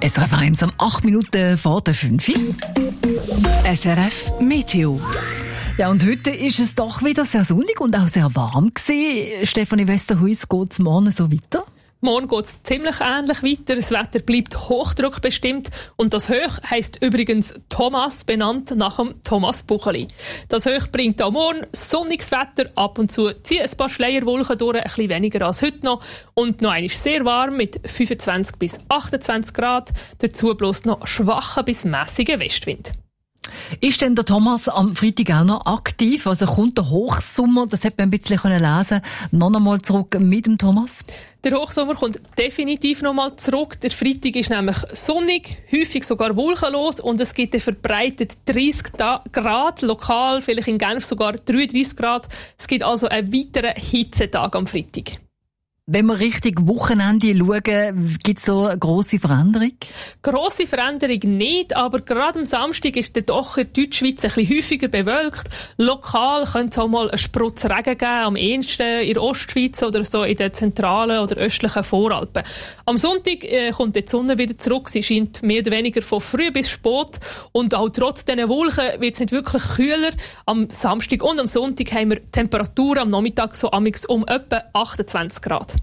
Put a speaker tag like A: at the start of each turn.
A: SRF 1 um 8 Minuten vor der 5.
B: SRF Meteo.
A: Ja, und heute ist es doch wieder sehr sonnig und auch sehr warm gewesen. Stefanie Westerhuis, geht es morgen so weiter?
C: Morgen geht es ziemlich ähnlich weiter. Das Wetter bleibt hochdruckbestimmt. Und das Hoch heisst übrigens Thomas, benannt nach dem Thomas Bucheli. Das Hoch bringt auch morgen sonniges Wetter. Ab und zu ziehen ein paar Schleierwolken durch, ein bisschen weniger als heute noch. Und noch einmal sehr warm mit 25 bis 28 Grad. Dazu bloß noch schwacher bis mässiger Westwind.
A: Ist denn der Thomas am Freitag auch noch aktiv? Also kommt der Hochsommer, das hat man ein bisschen lesen, noch einmal zurück mit dem Thomas?
C: Der Hochsommer kommt definitiv noch mal zurück. Der Freitag ist nämlich sonnig, häufig sogar wolkenlos und es gibt verbreitet 30 Grad, lokal vielleicht in Genf sogar 33 Grad. Es gibt also einen weiteren Hitzetag am Freitag.
A: Wenn wir Richtung Wochenende schauen, gibt es so eine grosse Veränderung?
C: Grosse Veränderung nicht, aber gerade am Samstag ist der doch in Deutschschweiz ein bisschen häufiger bewölkt. Lokal könnte es auch mal einen Sprutz Regen geben, am ehesten in der Ostschweiz oder so in den zentralen oder östlichen Voralpen. Am Sonntag kommt die Sonne wieder zurück. Sie scheint mehr oder weniger von früh bis spät. Und auch trotz diesen Wolken wird es nicht wirklich kühler. Am Samstag und am Sonntag haben wir Temperaturen am Nachmittag so amigs um etwa 28 Grad.